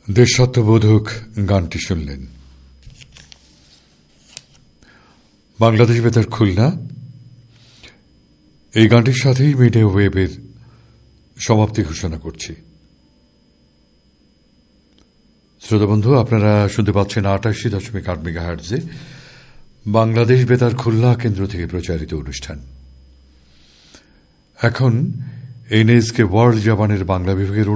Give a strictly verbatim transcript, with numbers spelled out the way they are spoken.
দেশাত্মবোধক গানটি শুনলেন। বাংলাদেশ বেতার খুলনা এই গানটির সাথেই মিডিয়া ওয়েবের সমাপ্তি ঘোষণা করছি। শ্রোতাবন্ধু, আপনারা শুনতে পাচ্ছেন আটাশি দশমিক আট মেগাহার্টজে বাংলাদেশ বেতার খুলনা কেন্দ্র থেকে প্রচারিত অনুষ্ঠান। এখন এনএসকে ওয়ার্ল্ড জাপানের বাংলা বিভাগের